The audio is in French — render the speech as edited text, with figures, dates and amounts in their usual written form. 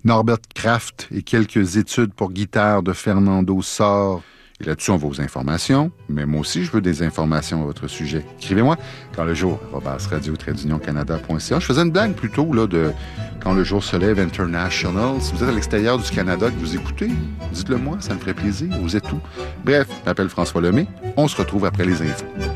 Norbert Kraft et quelques études pour guitare de Fernando Sor. Et là-dessus, on va aux informations. Mais moi aussi, je veux des informations à votre sujet. Écrivez-moi quand le jour, radio-canada.ca. Je faisais une blague plutôt là, de quand le jour se lève international. Si vous êtes à l'extérieur du Canada que vous écoutez, dites-le moi, ça me ferait plaisir. Vous êtes où? Bref, je m'appelle François Lemay. On se retrouve après les infos.